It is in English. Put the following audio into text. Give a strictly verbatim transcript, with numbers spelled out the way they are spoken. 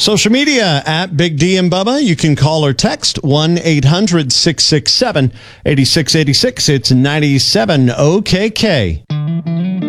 Social media at Big D and Bubba. You can call or text one eight hundred six six seven eight six eight six. It's ninety-seven O K K.